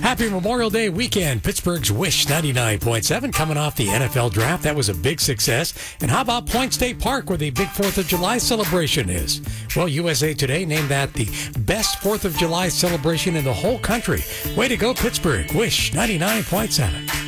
Happy Memorial Day weekend. Pittsburgh's Wish 99.7 coming off the NFL draft. That was a big success. And how about Point State Park where the big 4th of July celebration is? Well, USA Today named that the best 4th of July celebration in the whole country. Way to go, Pittsburgh. Wish 99.7.